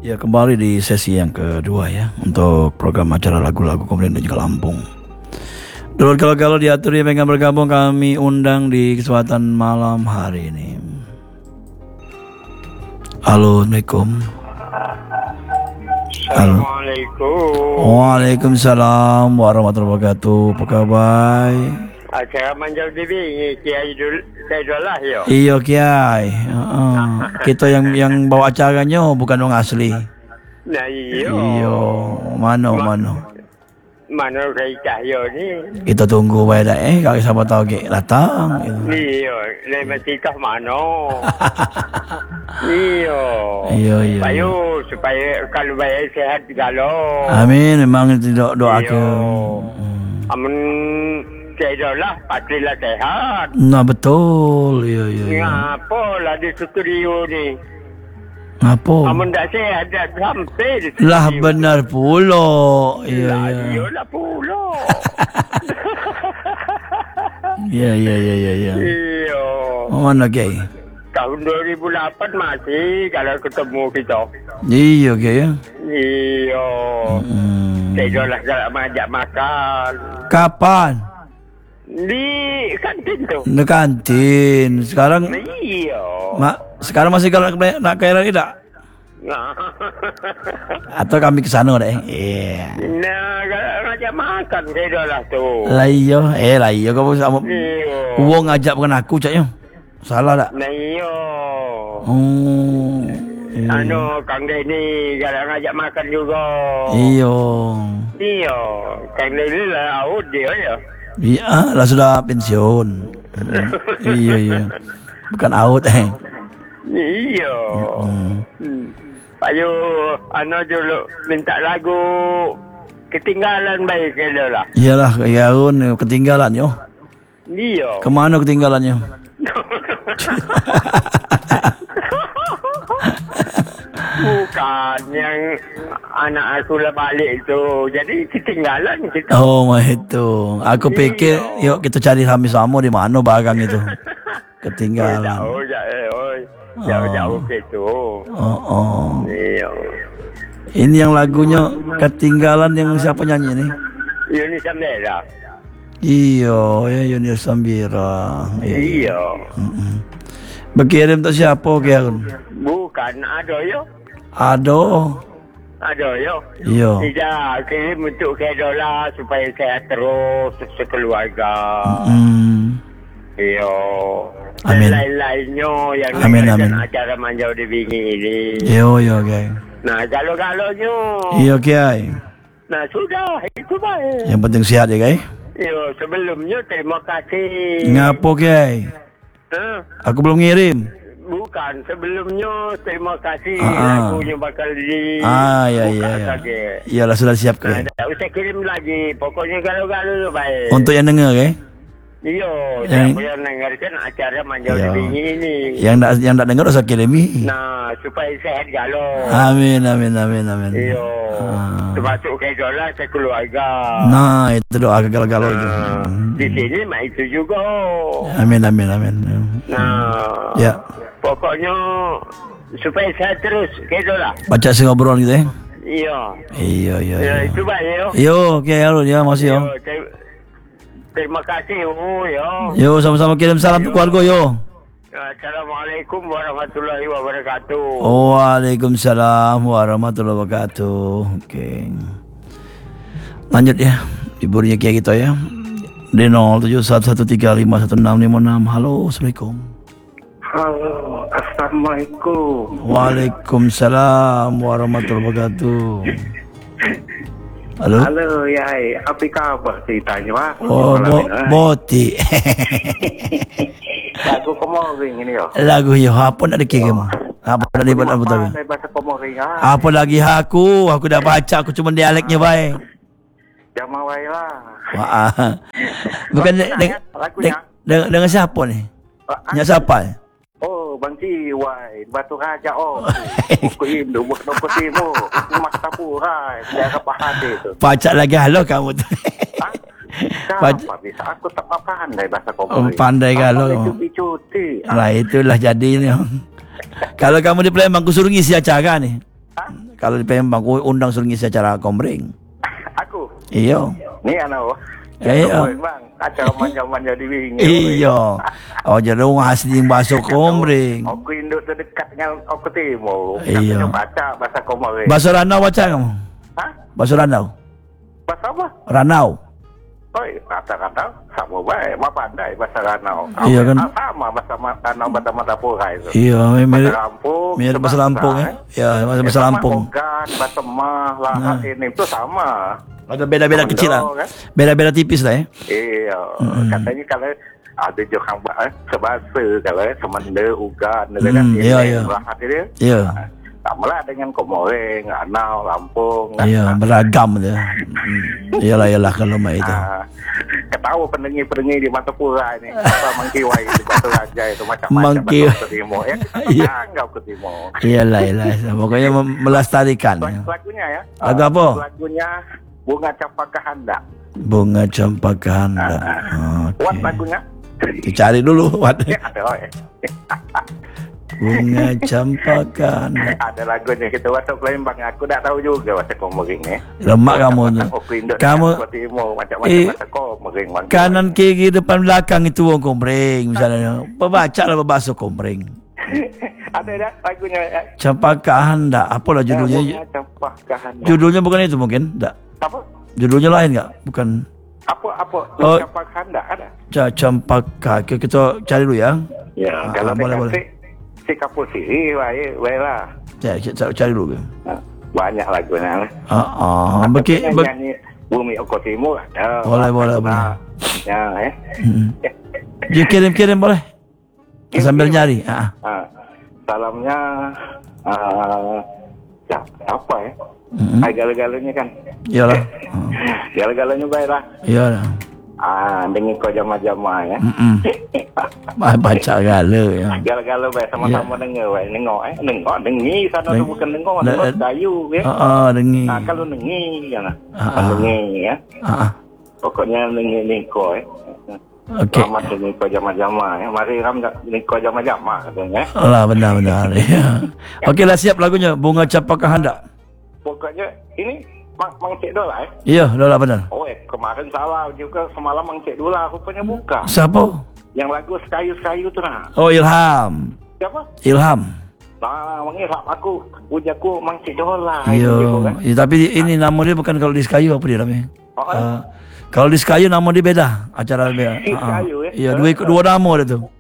Ya, kembali di sesi yang kedua ya untuk program acara lagu-lagu kemudian dan juga Lampung. Dulu kalau diatur yang pengen bergabung kami undang di kesempatan malam hari ini. Halo, Assalamualaikum. Assalamualaikum. Waalaikumsalam warahmatullahi wabarakatuh. Apa kabar? Acara manjau TV ni Kiai Saidul lah yo. Iya Kiai. Kita yang bawa acaranya bukan orang asli. Nah iyo. Iya. Mana Kai Cahyo ni. Kita tunggu baik dah kalau siapa tahu ke datang. Iyo, lai mesti kah mano. Iyo. Iya. Supaya kalau baik sehat segala. Amin, memang doakan. Amun Saidul lah pastilah sehat. Nah betul. Iya. Ngapa lah di studio ni? Ngapa? Amun tak sehat dah sampai di studio. Lah benar pula. Iya. Lah pula. Iya. Iya. Mana Kiai? Tahun 2008 masih kalau ketemu kita. Iya Kiai ya. Iya. Saya lah kalau ajak makan. Kapan? Di kantin tu. Di kantin. Sekarang Iya. sekarang masih nak ke RRI tak? Atau kami ke sana dah? Iya. Nah, kalau ajak makan saya lah tu. Lah iya kau sama. Uang ngajak bukan aku caknya. Salah tak? Nah iya. Kang Denny kalau ngajak makan juga. Iya. Kang Denny lah out dia ya. Iya, lah sudah pensiun. Iya. Bukan out Iya. Ayo, dulu minta lagu ketinggalan baik ke lah. Iyalah, ketinggalan yo. Iya. Kemana ketinggalannya? Bukan yang anak aku lah balik tu. Jadi ketinggalan kita. Oh, itu. Aku pikir yuk kita cari sama-sama di mana barang itu. Ketinggalan. Jauh gitu. Oh. Iya. Ini yang lagunya ketinggalan yang siapa nyanyi nih? Yuni Samira. Iya, Yuni Samira. Iya. Berkirim untuk siapa Kian? Bukan, ada yo. Ada yo. Iya. Tidak, kirim untuk Kedola supaya saya terus sekeluarga. Iya. Amin. Dan lain-lainnya yang amin. Acara manjau di Bingi ini. Iya, Kiai. Nah, galo-galonya. Iya, Kiai. Nah, sudah, itu baik. Yang penting sehat ya, Kiai. Iya, sebelumnya terima kasih. Ngapo, Kiai? Aku belum ngirim. Bukan, sebelumnya terima kasih lagunya bakal di. Iya. Iyalah sudah siap Kiai. Tak usah kirim lagi, pokoknya galo-galo baik. Untuk yang dengar Kiai. Iya, yang mendengarkan acara manjau di Bingi ini. Yang tak dengar usah kirimi. Nah, supaya sehat galo. Amin. Iya. Termasuk Kedola sekeluarga. Nah, itu doa galau-galau itu. Di sini mak itu juga. Amin. Nah, ya. Pokoknya supaya sehat terus Kedola. Baca sing ngobrol gitu ya. Iya. Ya, itu baik yo. Yo, Kiai Harun ya, masih yo. Terima kasih yo. Yo, sama-sama kirim salam untuk keluarga yo. Assalamualaikum warahmatullahi wabarakatuh. Waalaikumsalam warahmatullahi wabarakatuh. Oke. Lanjut ya. Hiburnya Kiai kita ya. Di 0711351656. Halo, Assalamualaikum. Halo, Assalamualaikum. Waalaikumsalam warahmatullahi wabarakatuh. Halo, Yai. Apa kabar ceritanya, Pak? Oh, Boti. Lagu Komoring ini yo. Lagu yo apa nak dikirim? Apa nak dibuat apa tahu? Bahasa Komoring. Apa lagi aku dah baca, aku cuma dialeknya baik. Jama wae lah. Wah. Bukan dengan siapa nih? Nya siapa? Oh, Bangki Wai, Batu Raja Buku Hindu, buku Timu, Mas Tapura, daerah Pahade itu. Pacak lagi halo kamu tu. Kenapa bisa? Aku tak pandai bahasa Komodo. Pandai kalau. Cuti. Lah itulah jadinya. Kalau kamu di Palembang, aku suruh ngisi acara nih. kalau di Palembang aku undang suruh ngisi acara komring. Aku. Iya. Ni anak. Iya. Bang, acara manja-manja di wingi. Iya. Oh jadi orang asli bahasa komring. Aku induk terdekat dengan aku timur. Iya. Aku baca bahasa komring. Bahasa Ranau baca kamu? Hah? Bahasa Ranau. Bahasa apa? Ranau. Oi, kata-kata sama baik, ma pandai bahasa Ranau. Iya kan? Sama bahasa Ranau, bahasa Madapura itu. Iya, mirip Bahasa Lampung. mirip bahasa Lampung ya. Ya, bahasa Lampung. Ogan, bahasa Mah, Lahat ini itu sama. Ada beda-beda Sama kecil lah. dong, kan? Beda-beda tipis lah ya. Iya, katanya kalau ada juga sebahasa kalau Semanda, Ugan, kan? Iya, iya. Lahat itu. Iya. Sama lah dengan Komoreng, Ranau, Lampung. Iya, beragam dia. Iyalah kalau mak itu. Ketawa pendengi-pendengi di Matapura ini. Apa Mangkiwai di Batu Raja itu macam-macam. Mangkiwai. Ke timur ya. Iya. Anggap ke timur. Iyalah. Pokoknya melestarikan. Ya. Lagunya ya. Lagu apa? Lagunya Bunga Cempaka Handa. Bunga Cempaka Handa. What lagunya? Dicari dulu. What? Ya, ada Bunga Cempaka Handa. Ada lagunya kita waktu Palembang. Aku tak tahu juga bahasa Komering ni. Lemak kamu tu. Kamu bahasa Komering. kanan kiri depan belakang itu orang komring misalnya. Baca lah bahasa komring. Ada dah lagunya. Cempaka Handa. Apalah judulnya? Bunga Cempaka Handa. Judulnya bukan itu mungkin? Tak. Apa? Judulnya lain tak? Bukan. Apa? Oh. Cempaka Handa ada. Cempaka. Kita cari dulu ya. Ya, kalau boleh. si Kapur Siri, lah. Saya cari dulu. Banyak lagunya lah. Nyanyi Bumi Oko Timur ada. Boleh. Ya, Dia kirim boleh? Sambil nyari. Salamnya apa ya? Galau-galaunya kan. Iyalah. Galau-galaunya baiklah. Iyalah. Dengan kau jama-jama ya. Baca gala ya. Galau-galau baik sama-sama dengar baik. Dengi sana tu bukan dengar kayu ya. Dengi. Kalau dengi kan. Dengi ya. Pokoknya dengi kau ya. Okey. Selamat dengan kau jama-jama ya. Mari ram dengan kau jama-jama katanya. Alah benar. Ya. Okeylah siap lagunya Bunga Cempaka Handa. Pokoknya ini Mang Cik Dola Iya, dah benar. Oh kemarin salah juga semalam Mang Cik Dola rupanya buka. Siapa? Yang lagu Sekayu-Sekayu tu nah. Oh, Ilham. Siapa? Ilham. Mengilham aku. Pujaku Mang Cik Dola. Iya. Kan? Ya, tapi ini nama dia bukan kalau di Sekayu apa dia namanya? Kalau di Sekayu nama dia beda. Acara beda. Sekayu ya? Iya, dua nama dia tu.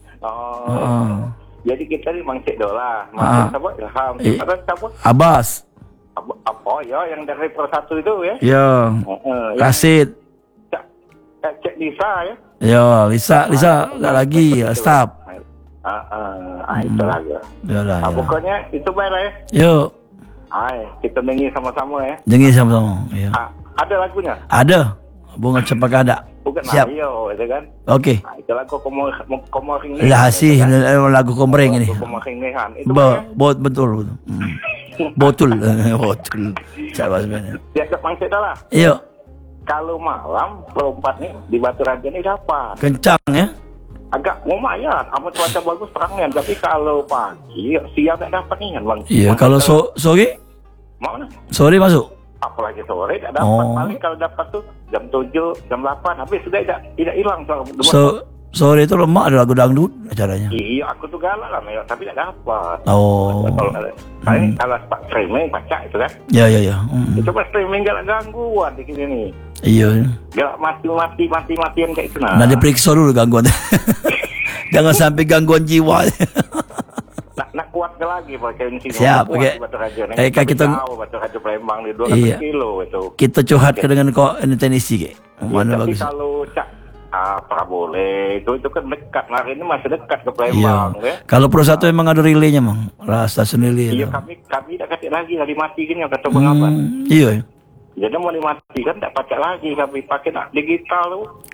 Jadi kita ni Mang Cik Dola. Mang Cik siapa? Ilham. Ada siapa? Abbas. Oh ya, yang dari Persatu itu ya? Ya. Rasid. Cik Lisa ya? Ya, Lisa tak lagi. Stop. Itu lagi. Ya. Pokoknya itu baik lah ya? Yuk. Kita dengi sama-sama ya? Dengi sama-sama. Ya. Ada lagunya? Ada. Bunga Cempaka Handa. Bukan siap. Mario, itu kan? Okey. Itu lagu Komering. Lah sih lagu komering ini. Komering ni kan. Itu betul. Botul. Siapa sebenarnya? Dia ke Mang-Cik dah lah. Iya. Kalau malam lompat ni di Batu Raja ni dapat. Kencang ya? Agak lumayan. Amat cuaca bagus terangan. Tapi kalau pagi siang tak dapat ni kan bang. Iya. Kalau sore? Mana? Sore masuk? Apalagi sore tak dapat. Paling kalau dapat tu jam 7, jam 8. Habis sudah tidak hilang. Sore itu lemak ada lagu dangdut acaranya. Iya, aku tu galak lah, tapi tak dapat. Kalau streaming baca itu kan. Ya. Coba streaming galak gangguan di sini ni. Iya. Galak mati-matian kayak itu nah. Nah, diperiksa dulu gangguan. Jangan sampai gangguan jiwa. Nak kuat ke lagi pakai sini. Siap, okey. Kita Batu Raja Palembang di 200 kilo itu. Kita curhat ke dengan kau teknisi ke. Mana bagus. Kalau boleh itu kan dekat hari ini masih dekat ke Palembang ya. Kalau Pro 1 memang ada relaynya mang, stasiun relay. Iya kami tak kasih lagi mati gini kata Bang Abang. Iya. Jadi mau dimatikan tak pakai lagi kami pakai nak digital tu.